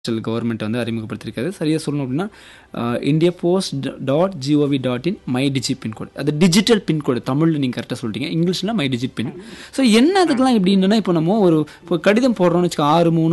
Government வந்து அறிமுகப்படுத்தியிருக்காது. சரியாக சொல்லணும் அப்படின்னா India post .gov.in my digit pincode, அது டிஜிட்டல் பின்கோடு. தமிழில் நீங்கள் கரெக்டாக சொல்லிட்டீங்க, இங்கிலீஷில் மை டிஜிட் பின். ஸோ என்ன அதுக்கெல்லாம் எப்படின்னா, இப்போ நம்ம இப்போ கடிதம் போடுறோம்னு வச்சுக்கோ,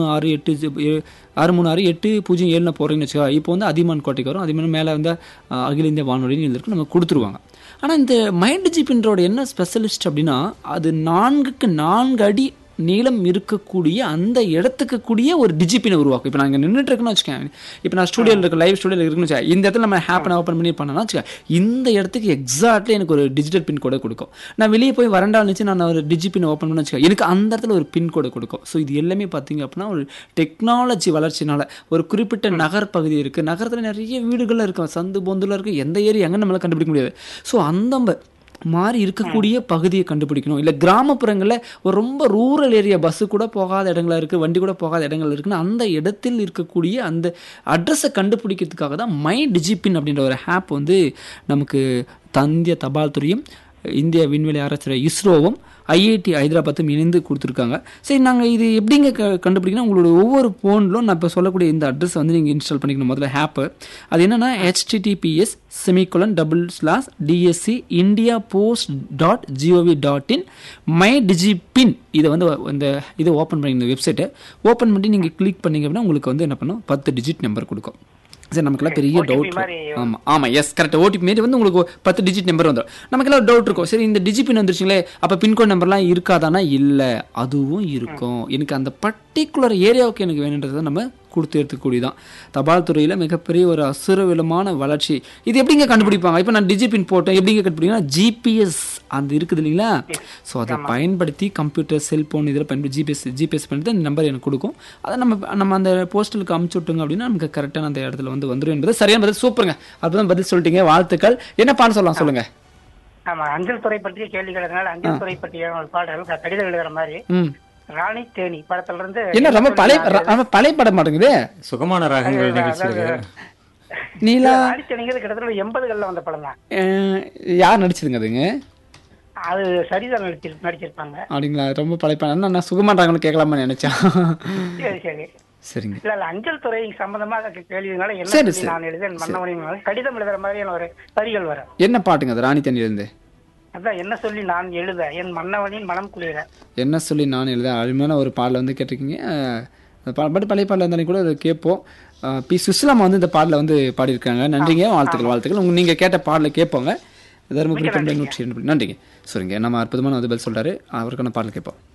636807 போடுறீங்கன்னு வச்சுக்கோ, இப்போ வந்து அதியமான் கோட்டைக்கு வரும், அதியமான் மேலே வந்து அகில இந்திய வானொலின்னு எழுதிருக்கு, நம்ம கொடுத்துருவாங்க. ஆனால் இந்த மை டிஜிட் பின்னோட என்ன ஸ்பெஷலிஸ்ட் அப்படின்னா, அது 4x4 அடி நீளம் இருக்கக்கூடிய அந்த இடத்துக்கு கூடிய ஒரு டிஜிபினை உருவாக்கும். இப்போ நான் இங்கே நின்றுட்டு இருக்குன்னு வச்சுக்கேன், இப்போ நான் ஸ்டூடியோவில் இருக்க லைவ் ஸ்டூடியோவில் இருக்குன்னு வச்சுக்கேன், இந்த இடத்துல நம்ம ஹேப்பனை ஓப்பன் பண்ணி பண்ணோம்னா வச்சுக்கேன், இந்த இடத்துக்கு எக்ஸாக்ட்லி எனக்கு ஒரு டிஜிட்டல் பின்கோடை கொடுக்கும். நான் வெளியே போய் வரண்டா இருந்துச்சு, நான் ஒரு டிஜிபினை ஓப்பன் பண்ணி வச்சுக்கேன், எனக்கு அந்த இடத்துல ஒரு பின்கோடை கொடுக்கும். ஸோ இது எல்லாமே பார்த்தீங்க அப்படின்னா ஒரு டெக்னாலஜி வளர்ச்சினால ஒரு குறிப்பிட்ட நகர் பகுதி இருக்குது, நகரத்தில் நிறைய வீடுகளில் இருக்கும், சந்து பொந்தில் இருக்குது, எந்த ஏரியா எங்கே நம்மளால் கண்டுபிடிக்க முடியாது. ஸோ அந்த மாதிரி இருக்கக்கூடிய பகுதியை கண்டுபிடிக்கணும். இல்லை கிராமப்புறங்களில் ஒரு ரொம்ப ரூரல் ஏரியா, பஸ்ஸு கூட போகாத இடங்களா இருக்குது, வண்டி கூட போகாத இடங்கள் இருக்குன்னா அந்த இடத்தில் இருக்கக்கூடிய அந்த அட்ரஸை கண்டுபிடிக்கிறதுக்காக தான் மை டிஜிபின் அப்படின்ற ஒரு ஆப் வந்து நமக்கு இந்திய தபால் துறையும் இந்திய விண்வெளி ஆராய்ச்சி இஸ்ரோவும் ஐஐடி ஹைதராபாத்தும் இணைந்து கொடுத்துருக்காங்க. சரி, நாங்கள் இது எப்படிங்க கண்டுபிடிக்கணும், உங்களோட ஒவ்வொரு ஃபோன்லும் நான் இப்போ சொல்லக்கூடிய இந்த அட்ரஸ் வந்து நீங்கள் இன்ஸ்டால் பண்ணிக்கணும். முதல்ல ஆப்பு அது என்னென்னா https://dsc indiapost.gov.in மை டிஜிபின். இதை வந்து இதை ஓப்பன் பண்ணி, இந்த வெப்சைட்டை ஓப்பன் பண்ணி நீங்கள் கிளிக் பண்ணிங்க அப்படின்னா உங்களுக்கு வந்து என்ன பண்ணும், 10 டிஜிட் நம்பர் கொடுக்கும். சரி, நமக்குலாம் பெரிய டவுட். ஆமாம், எஸ் கரெக்ட். ஓடிபி மாரி வந்து உங்களுக்கு 10 டிஜிட் நம்பர் வந்துடும். நமக்கெல்லாம் டவுட் இருக்கும், சரி இந்த டிஜிபின் வந்துருச்சுங்களே, அப்போ பின்கோட் நம்பர்லாம் இருக்காதானா? இல்லை, அதுவும் இருக்கும். எனக்கு அந்த பர்டிகுலர் ஏரியாவுக்கு எனக்கு வேணுன்றதை நம்ம கொடுத்து எடுத்துக்கூடியதான். தபால் துறையில் மிகப்பெரிய ஒரு அசுரவிலமான வளர்ச்சி. இது எப்படிங்க கண்டுபிடிப்பாங்க? இப்போ நான் டிஜிபின் போட்டேன், எப்படிங்க கண்டுபிடிங்கன்னா ஜிபிஎஸ் அந்த இருக்குது இல்லைங்களா, ஸோ அதை பயன்படுத்தி கம்ப்யூட்டர், செல்ஃபோன் இதில் பயன்படுத்தி ஜிபிஎஸ் பண்ணிட்டு அந்த நம்பர் எனக்கு கொடுக்கும். அதை நம்ம அந்த போஸ்டலுக்கு அமுச்சு விட்டுங்க அப்படின்னா நமக்கு கரெக்டான அந்த இடத்துல வந்துடும் என்பது சரியான பதில். சூப்பருங்க, அப்பதான் பதில் சொல்லிட்டீங்க, வாழ்த்துக்கள். என்ன பாடம் சொல்லலாம் சொல்லுங்க. ஆமா, அஞ்சல் துறை பற்றிய கேள்விகள், அஞ்சல் துறை பற்றிய ஒரு பாடல் கடிதம் எழுதுற மாதிரி ராணி தேனி படத்துல இருந்து. என்ன ரொம்ப பழைய படம் மாட்டேங்குது, சுகமான ராகங்கள் நிகழ்ச்சியில நீலா ராணி தேனிங்கிறது கிட்டத்தட்ட 80களில் வந்த படம் தான். யார் நடிச்சிருங்க அதுங்க? அது சரிதான் நடிச்சிருப்பாங்க. அப்படிங்களா? ரொம்ப பழைய படம். நான் சுகமாட்டாங்கன்னு கேட்கலாமா நினைச்சேன். சரி சரி, சரிங்க. இல்ல அஞ்சல் துறை சம்பந்தமாக கேள்வினால என்ன நான் எழுத மன்னவனின் கடிதம் எழுதுற மாதிரியான ஒரு வரிகள் வரும். என்ன பாட்டுங்க அது? ராணி தேனில இருந்து அதான் என்ன சொல்லி நான் எழுத என் மன்னவனின் மனம் குளிர, என்ன சொல்லி நான் எழுத அருமையான ஒரு பாடலை வந்து கேட்டிருக்கீங்க. பட் பழைய பாடல இருந்தாலும் கூட அதை கேட்போம். பி சுஸ்லாமா வந்து இந்த பாடலை வந்து பாடியிருக்காங்க. நன்றிங்க, வாழ்த்துக்கள். நீங்கள் கேட்ட பாடலை கேட்போங்க. தருமபுரி 102. நன்றிங்க. சரிங்க, நம்ம அற்புதமான பதில் சொல்கிறாரு, அவருக்கான பாடல் கேட்போம்.